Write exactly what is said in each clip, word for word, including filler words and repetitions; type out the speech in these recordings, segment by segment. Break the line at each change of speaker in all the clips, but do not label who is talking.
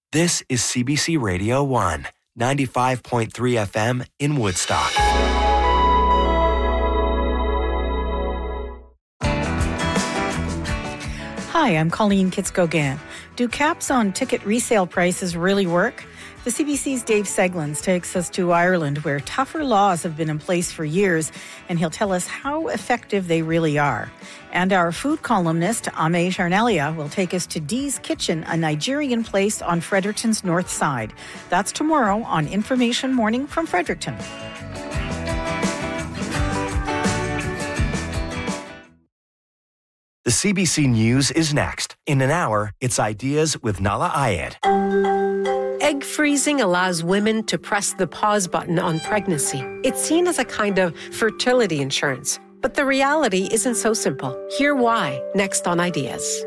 This is C B C Radio one, ninety-five point three F M in Woodstock.
Hi, I'm Colleen Kitz-Gauguin. Do caps on ticket resale prices really work? The C B C's Dave Seglins takes us to Ireland, where tougher laws have been in place for years, and he'll tell us how effective they really are. And our food columnist, Ame Charnelia, will take us to Dee's Kitchen, a Nigerian place on Fredericton's north side. That's tomorrow on Information Morning from Fredericton.
The C B C News is next. In an hour, it's Ideas with Nala Ayed.
Egg freezing allows women to press the pause button on pregnancy. It's seen as a kind of fertility insurance. But the reality isn't so simple. Hear why next on Ideas.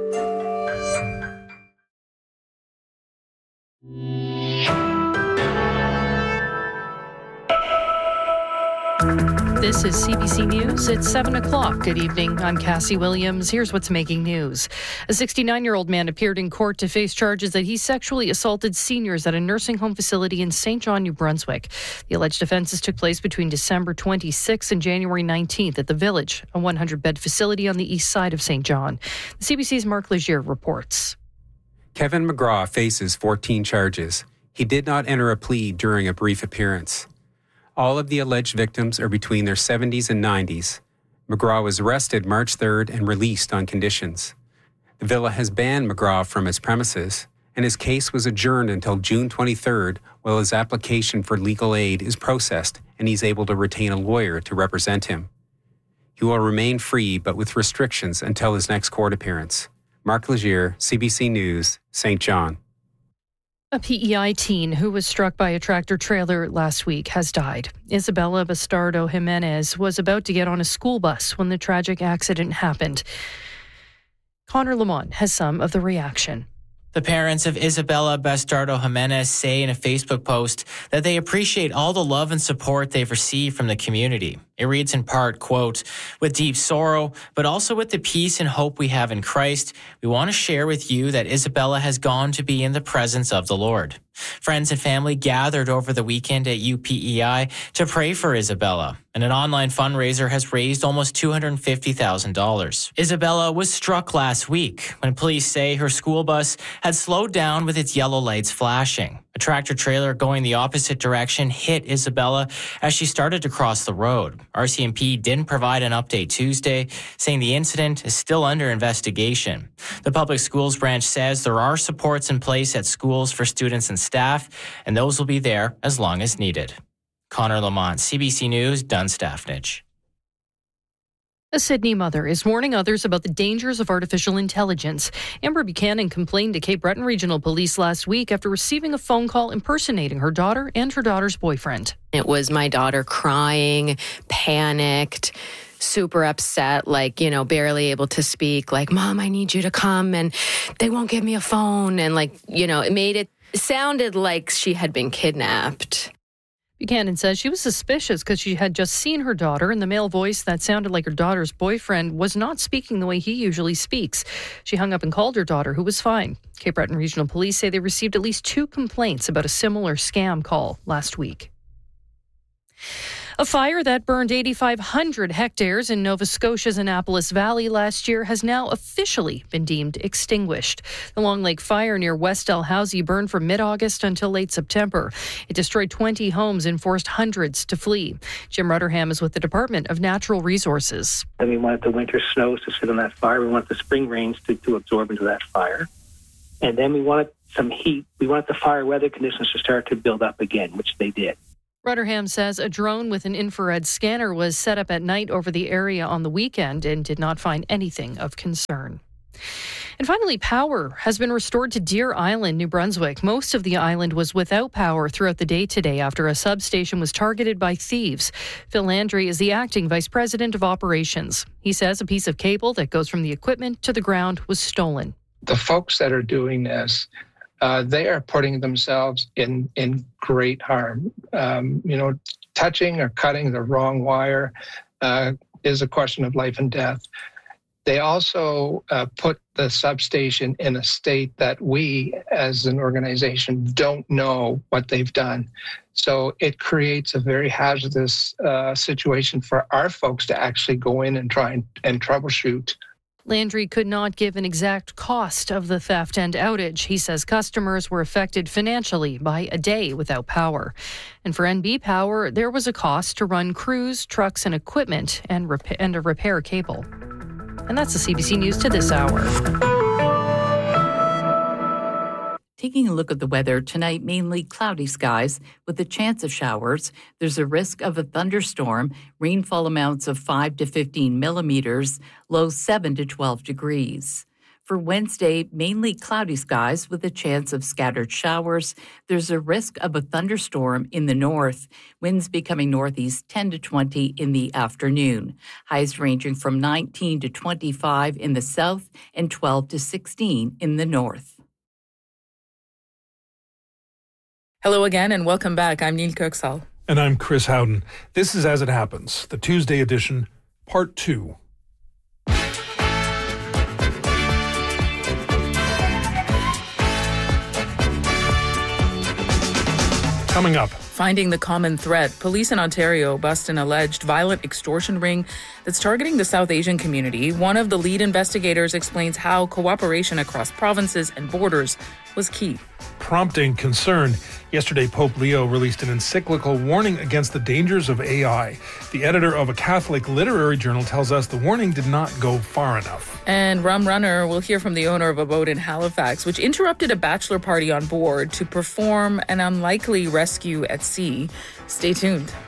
This is C B C News at seven o'clock. Good evening. I'm Cassie Williams. Here's what's making news. A sixty-nine-year-old man appeared in court to face charges that he sexually assaulted seniors at a nursing home facility in Saint John, New Brunswick. The alleged offences took place between December twenty-sixth and January nineteenth at The Village, a one hundred bed facility on the east side of Saint John. The C B C's Mark Legier reports.
Kevin McGraw faces fourteen charges. He did not enter a plea during a brief appearance. All of the alleged victims are between their seventies and nineties. McGraw was arrested March third and released on conditions. The villa has banned McGraw from its premises, and his case was adjourned until June twenty-third while his application for legal aid is processed and he's able to retain a lawyer to represent him. He will remain free but with restrictions until his next court appearance. Mark Legier, C B C News, Saint John.
A P E I teen who was struck by a tractor-trailer last week has died. Isabella Bastardo Jimenez was about to get on a school bus when the tragic accident happened. Connor Lamont has some of the reaction.
The parents of Isabella Bastardo Jimenez say in a Facebook post that they appreciate all the love and support they've received from the community. It reads in part, quote, "With deep sorrow, but also with the peace and hope we have in Christ, we want to share with you that Isabella has gone to be in the presence of the Lord." Friends and family gathered over the weekend at U P E I to pray for Isabella, and an online fundraiser has raised almost two hundred fifty thousand dollars. Isabella was struck last week when police say her school bus had slowed down with its yellow lights flashing. A tractor-trailer going the opposite direction hit Isabella as she started to cross the road. R C M P didn't provide an update Tuesday, saying the incident is still under investigation. The Public Schools branch says there are supports in place at schools for students and staff, and those will be there as long as needed. Connor Lamont, C B C News, Dunstaffnage.
A Sydney mother is warning others about the dangers of artificial intelligence. Amber Buchanan complained to Cape Breton Regional Police last week after receiving a phone call impersonating her daughter and her daughter's boyfriend.
It was my daughter crying, panicked, super upset, like, you know, barely able to speak, like, "Mom, I need you to come," and they won't give me a phone. And like, you know, it made it sounded like she had been kidnapped.
Buchanan says she was suspicious because she had just seen her daughter, and the male voice that sounded like her daughter's boyfriend was not speaking the way he usually speaks. She hung up and called her daughter, who was fine. Cape Breton Regional Police say they received at least two complaints about a similar scam call last week. A fire that burned eight thousand five hundred hectares in Nova Scotia's Annapolis Valley last year has now officially been deemed extinguished. The Long Lake fire near West Dalhousie burned from mid-August until late September. It destroyed twenty homes and forced hundreds to flee. Jim Rutterham is with the Department of Natural Resources.
And we wanted the winter snows to sit on that fire. We wanted the spring rains to, to absorb into that fire. And then we wanted some heat. We wanted the fire weather conditions to start to build up again, which they did.
Rutterham says a drone with an infrared scanner was set up at night over the area on the weekend and did not find anything of concern. And finally, power has been restored to Deer Island, New Brunswick. Most of the island was without power throughout the day today after a substation was targeted by thieves. Phil Landry is the acting vice president of operations. He says a piece of cable that goes from the equipment to the ground was stolen.
The folks that are doing this, Uh, they are putting themselves in, in great harm. Um, you know, touching or cutting the wrong wire uh, is a question of life and death. They also uh, put the substation in a state that we, as an organization, don't know what they've done. So it creates a very hazardous uh, situation for our folks to actually go in and try and, and troubleshoot.
Landry could not give an exact cost of the theft and outage. He says customers were affected financially by a day without power. And for N B Power, there was a cost to run crews, trucks, and equipment and, rep- and a repair cable. And that's the C B C News to this hour.
Taking a look at the weather tonight, mainly cloudy skies with a chance of showers. There's a risk of a thunderstorm, rainfall amounts of five to fifteen millimeters, low seven to twelve degrees. For Wednesday, mainly cloudy skies with a chance of scattered showers. There's a risk of a thunderstorm in the north. Winds becoming northeast ten to twenty in the afternoon. Highs ranging from nineteen to twenty-five in the south and twelve to sixteen in the north.
Hello again and welcome back. I'm Neil Kirksall.
And I'm Chris Howden. This is As It Happens, the Tuesday edition, part two. Coming up.
Finding the common thread, police in Ontario bust an alleged violent extortion ring that's targeting the South Asian community. One of the lead investigators explains how cooperation across provinces and borders was key.
Prompting concern, yesterday Pope Leo released an encyclical warning against the dangers of A I. The editor of a Catholic literary journal tells us the warning did not go far enough.
And Rum Runner will hear from the owner of a boat in Halifax, which interrupted a bachelor party on board to perform an unlikely rescue at sea. Stay tuned.